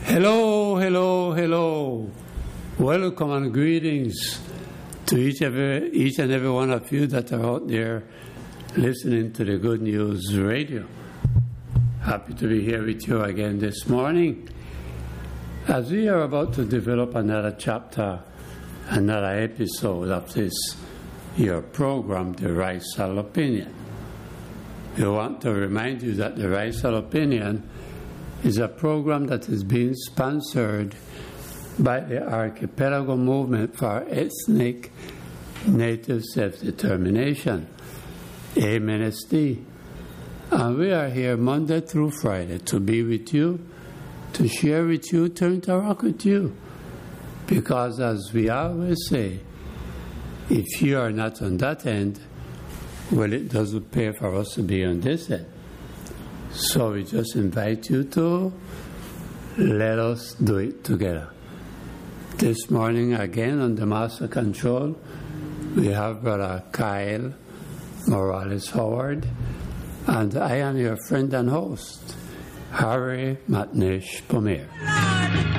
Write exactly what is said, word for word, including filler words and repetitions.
Hello, hello, hello. Welcome and greetings to each, every, each and every one of you that are out there listening to the Good News Radio. Happy to be here with you again this morning as we are about to develop another chapter, another episode of this, your program, The Right Soil Opinion. We want to remind you that The Right Soil Opinion is a program that is being sponsored by the Archipelago Movement for Ethnic Native Self-Determination, A M N S D. And we are here Monday through Friday to be with you, to share with you, to interact with you. Because as we always say, if you are not on that end, well, it doesn't pay for us to be on this end. So we just invite you to let us do it together. This morning, again, on the Master Control, we have Brother Kyle Morales Howard, and I am your friend and host, Harry Matnish Pomer.